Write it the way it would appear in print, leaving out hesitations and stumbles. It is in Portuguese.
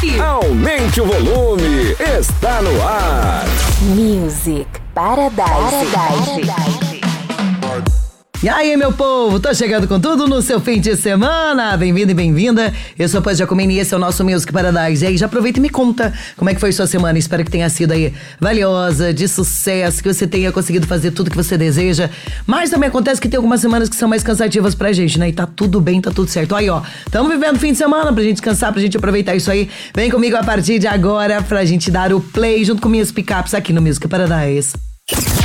Aumente o volume, está no ar. Music Paradise. E aí, meu povo, tô chegando com tudo no seu fim de semana. Bem-vindo e bem-vinda. Eu sou a Paz Giacomini e esse é o nosso Music Paradise. E aí, já aproveita e me conta como é que foi sua semana. Espero que tenha sido aí valiosa, de sucesso, que você tenha conseguido fazer tudo que você deseja. Mas também acontece que tem algumas semanas que são mais cansativas pra gente, né? E tá tudo bem, tá tudo certo. Aí, ó, tamo vivendo fim de semana pra gente descansar, pra gente aproveitar isso aí. Vem comigo a partir de agora pra gente dar o play junto com minhas picapes aqui no Music Paradise.